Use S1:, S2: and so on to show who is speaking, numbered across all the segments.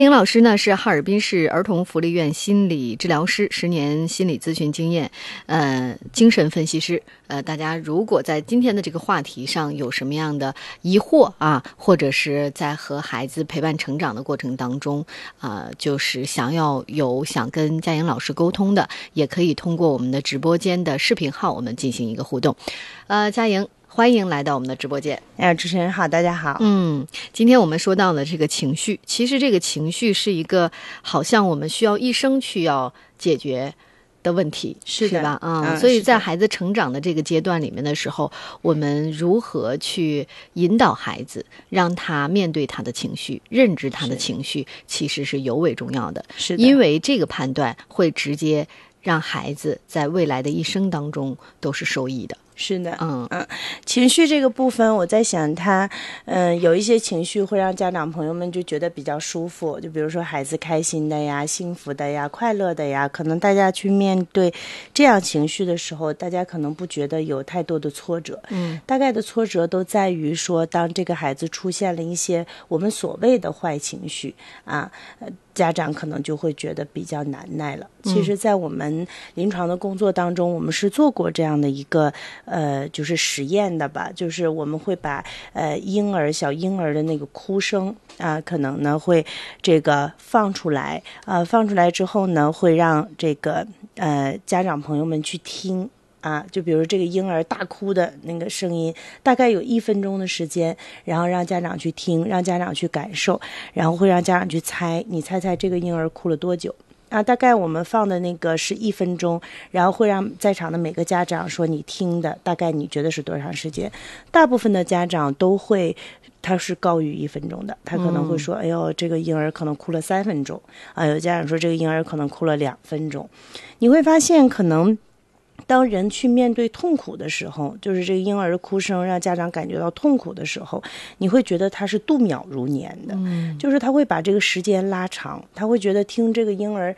S1: 丁老师呢是哈尔滨市儿童福利院心理治疗师，10年心理咨询经验，精神分析师。大家如果在今天的这个话题上有什么样的疑惑啊，或者是在和孩子陪伴成长的过程当中，就是想跟佳莹老师沟通的，也可以通过我们的直播间的视频号，我们进行一个互动。佳莹，欢迎来到我们的直播间。
S2: 主持人好，大家好。
S1: 今天我们说到了这个情绪，其实这个情绪是一个好像我们需要一生去要解决的问题，是吧？所以在孩子成长的这个阶段里面的时候，我们如何去引导孩子，让他面对他的情绪，认知他的情绪，其实是尤为重要的。
S2: 是的，
S1: 因为这个判断会直接让孩子在未来的一生当中都是受益的。
S2: 是的，情绪这个部分，我在想他，有一些情绪会让家长朋友们就觉得比较舒服，就比如说孩子开心的呀、幸福的呀、快乐的呀，可能大家去面对这样情绪的时候，大家可能不觉得有太多的挫折，大概的挫折都在于说，当这个孩子出现了一些我们所谓的坏情绪家长可能就会觉得比较难耐了。其实在我们临床的工作当中，我们是做过这样的一个就是实验的吧，就是我们会把小婴儿的那个哭声可能呢会这个放出来放出来之后呢，会让这个家长朋友们去听就比如这个婴儿大哭的那个声音，大概有1分钟的时间，然后让家长去听，让家长去感受，然后会让家长去猜，你猜猜这个婴儿哭了多久大概我们放的那个是1分钟，然后会让在场的每个家长说你听的大概你觉得是多长时间。大部分的家长都会他是高于1分钟的，他可能会说哎呦这个婴儿可能哭了3分钟有家长说这个婴儿可能哭了2分钟。你会发现可能当人去面对痛苦的时候，就是这个婴儿的哭声让家长感觉到痛苦的时候，你会觉得他是度秒如年的，就是他会把这个时间拉长，他会觉得听这个婴儿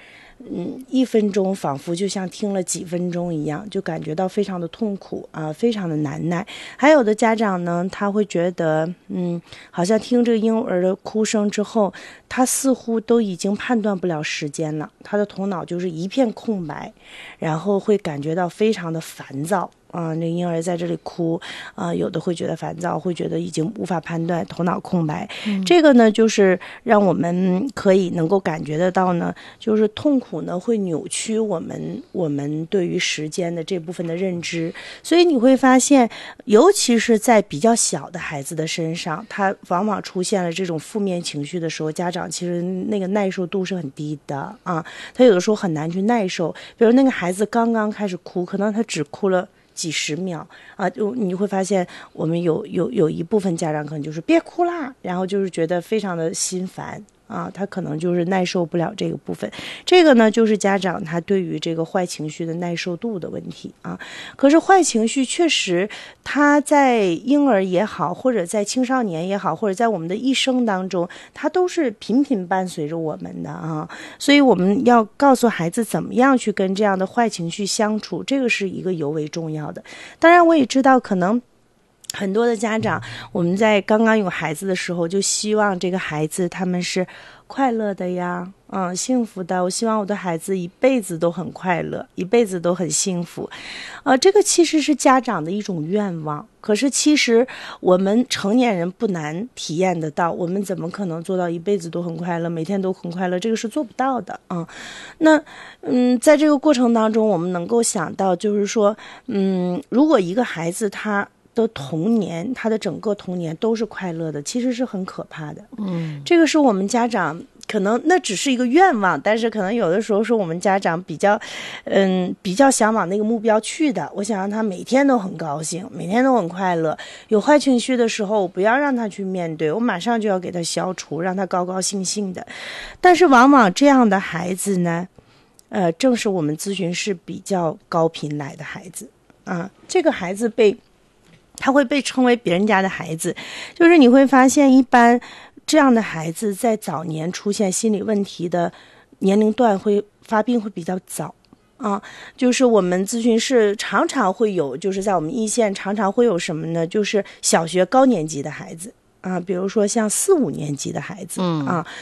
S2: 1分钟仿佛就像听了几分钟一样，就感觉到非常的痛苦非常的难耐。还有的家长呢，他会觉得好像听这个婴儿的哭声之后，他似乎都已经判断不了时间了，他的头脑就是一片空白，然后会感觉到非常的烦躁那婴儿在这里哭有的会觉得烦躁，会觉得已经无法判断，头脑空白这个呢就是让我们可以能够感觉得到呢，就是痛苦呢会扭曲我们对于时间的这部分的认知。所以你会发现尤其是在比较小的孩子的身上，他往往出现了这种负面情绪的时候，家长其实那个耐受度是很低的他有的时候很难去耐受。比如那个孩子刚刚开始哭，可能他只哭了几十秒就你会发现我们有一部分家长可能就是别哭啦，然后就是觉得非常的心烦他可能就是耐受不了这个部分。这个呢就是家长他对于这个坏情绪的耐受度的问题可是坏情绪确实他在婴儿也好，或者在青少年也好，或者在我们的一生当中，他都是频频伴随着我们的所以我们要告诉孩子怎么样去跟这样的坏情绪相处，这个是一个尤为重要的。当然我也知道可能很多的家长，我们在刚刚有孩子的时候就希望这个孩子他们是快乐的呀幸福的，我希望我的孩子一辈子都很快乐，一辈子都很幸福这个其实是家长的一种愿望，可是其实我们成年人不难体验得到，我们怎么可能做到一辈子都很快乐，每天都很快乐，这个是做不到的那在这个过程当中，我们能够想到就是说如果一个孩子他的童年，他的整个童年都是快乐的，其实是很可怕的这个是我们家长可能那只是一个愿望，但是可能有的时候是我们家长比较想往那个目标去的。我想让他每天都很高兴，每天都很快乐，有坏情绪的时候我不要让他去面对，我马上就要给他消除，让他高高兴兴的。但是往往这样的孩子呢正是我们咨询室比较高频来的孩子这个孩子他会被称为别人家的孩子，就是你会发现一般这样的孩子在早年出现心理问题的年龄段会发病会比较早就是我们咨询室常常会有，就是在我们一线常常会有什么呢，就是小学高年级的孩子比如说像4、5年级的孩子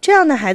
S2: 这样的孩子